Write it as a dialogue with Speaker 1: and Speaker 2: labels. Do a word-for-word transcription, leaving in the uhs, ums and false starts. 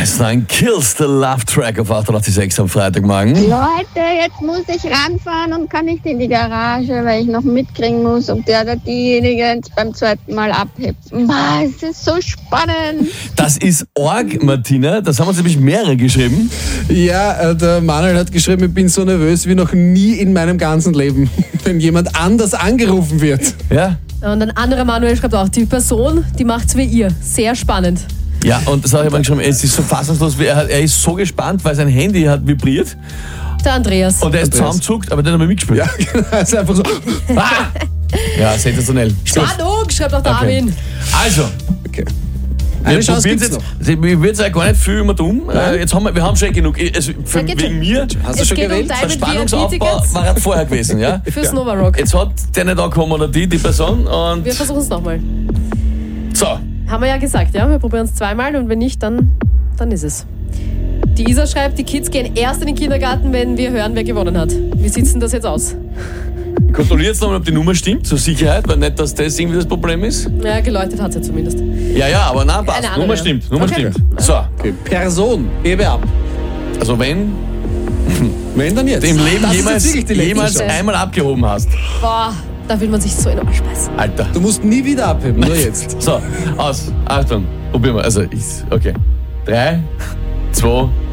Speaker 1: Ice Nine Kills, the Love Track auf achtundachtzig Komma sechs am Freitagmorgen.
Speaker 2: Leute, jetzt muss ich ranfahren und kann nicht in die Garage, weil ich noch mitkriegen muss, ob der oder diejenige jetzt beim zweiten Mal abhebt. Boah, es ist so spannend.
Speaker 1: Das ist arg, Martina. Das haben uns nämlich mehrere geschrieben.
Speaker 3: Ja, der Manuel hat geschrieben, ich bin so nervös wie noch nie in meinem ganzen Leben, wenn jemand anders angerufen wird.
Speaker 1: Ja.
Speaker 4: Und ein anderer Manuel schreibt auch, die Person, die macht's wie ihr. Sehr spannend.
Speaker 1: Ja, und das habe ich aber geschrieben, es ist so fassungslos, er, hat, er ist so gespannt, weil sein Handy hat vibriert.
Speaker 4: Der Andreas.
Speaker 1: Und er ist zusammengezuckt, aber der hat mal mitgespielt.
Speaker 3: Ja, genau, es ist einfach so.
Speaker 1: Ah! Ja, sensationell.
Speaker 4: Spannung, schreibt auch der
Speaker 1: Okay.
Speaker 4: Armin.
Speaker 1: Also,
Speaker 3: Okay.
Speaker 1: wir
Speaker 3: Eine Chance
Speaker 1: probieren
Speaker 3: gibt's
Speaker 1: jetzt.
Speaker 3: noch.
Speaker 1: Wir wird es ja gar nicht viel immer tun. Äh, jetzt haben wir, wir haben schon genug. Also, für,
Speaker 4: Ja, geht
Speaker 1: wegen
Speaker 4: schon.
Speaker 1: mir,
Speaker 3: Hast du
Speaker 4: Es
Speaker 3: schon
Speaker 4: geht um
Speaker 3: gewählt?
Speaker 4: deine
Speaker 1: der Spannungsaufbau
Speaker 4: V I P-Tickets
Speaker 1: war halt vorher gewesen. Ja?
Speaker 4: fürs Nova Rock.
Speaker 1: Jetzt hat der nicht angekommen oder die, die Person. Und
Speaker 4: Wir versuchen es nochmal.
Speaker 1: so,
Speaker 4: Haben wir ja gesagt, ja? Wir probieren es zweimal und wenn nicht, dann, dann ist es. Die Isa schreibt, die Kids gehen erst in den Kindergarten, wenn wir hören, wer gewonnen hat. Wie sieht denn das jetzt aus?
Speaker 1: kontrolliert jetzt nochmal, ob die Nummer stimmt, zur Sicherheit, weil nicht, dass das irgendwie das Problem ist.
Speaker 4: Ja, geläutet hat sie ja zumindest.
Speaker 1: Ja, ja, aber nein, passt.
Speaker 4: Eine andere.
Speaker 1: Nummer stimmt, Nummer
Speaker 4: Okay.
Speaker 1: stimmt. So,
Speaker 3: Okay. Person, hebe ab.
Speaker 1: also wenn
Speaker 3: Wenn dann jetzt.
Speaker 1: du im Leben
Speaker 3: Das ist
Speaker 1: jemals,
Speaker 3: jetzt wirklich die letzte
Speaker 1: jemals
Speaker 3: Chance.
Speaker 1: einmal abgehoben hast,
Speaker 4: Boah, da will man sich so in den Arsch beißen.
Speaker 1: Alter.
Speaker 3: Du musst nie wieder abheben, nur jetzt.
Speaker 1: So, aus. Achtung. Probieren wir. Also, ich, okay. Drei, zwei,